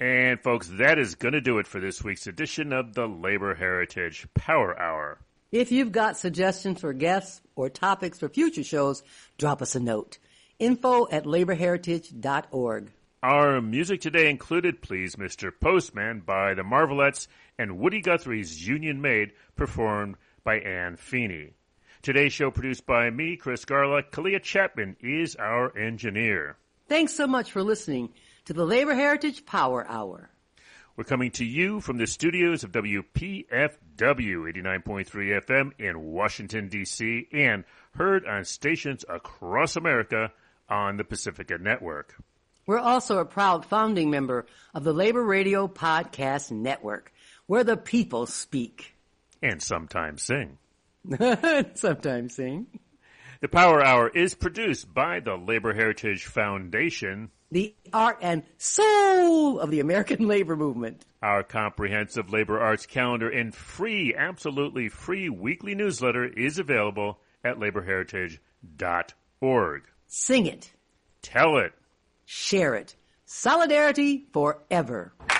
And folks, that is going to do it for this week's edition of the Labor Heritage Power Hour. If you've got suggestions for guests or topics for future shows, drop us a note. info@laborheritage.org. Our music today included Please Mr. Postman by the Marvelettes and Woody Guthrie's Union Maid, performed by Ann Feeney. Today's show produced by me, Chris Garlock. Kalia Chapman is our engineer. Thanks so much for listening to the Labor Heritage Power Hour. We're coming to you from the studios of WPFW 89.3 FM in Washington, D.C., and heard on stations across America on the Pacifica Network. We're also a proud founding member of the Labor Radio Podcast Network, where the people speak. And sometimes sing. Sometimes sing. The Power Hour is produced by the Labor Heritage Foundation, the art and soul of the American labor movement. Our comprehensive labor arts calendar and free, absolutely free weekly newsletter is available at laborheritage.org. Sing it. Tell it. Share it. Solidarity forever.